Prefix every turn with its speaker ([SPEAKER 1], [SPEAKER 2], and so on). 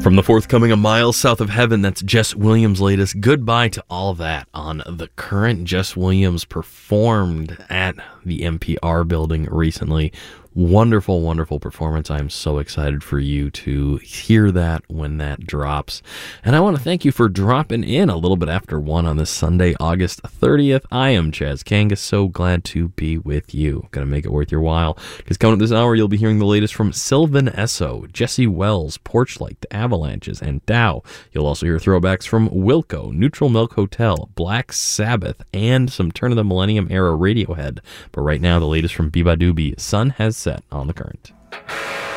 [SPEAKER 1] From the forthcoming A Mile South of Heaven, that's Jess Williams' latest. Goodbye to All That on The Current. Jess Williams performed at the NPR building recently. Wonderful, wonderful performance. I'm so excited for you to hear that when that drops. And I want to thank you for dropping in a little bit after 1 on this Sunday, August 30th. I am Chaz Kangas. So glad to be with you. Gonna make it worth your while, because coming up this hour, you'll be hearing the latest from Sylvan Esso, Jesse Wells, Porchlight, The Avalanches, and Dow. You'll also hear throwbacks from Wilco, Neutral Milk Hotel, Black Sabbath, and some Turn of the Millennium era Radiohead. But right now, the latest from Biba Doobie, Sun Has Set on The Current.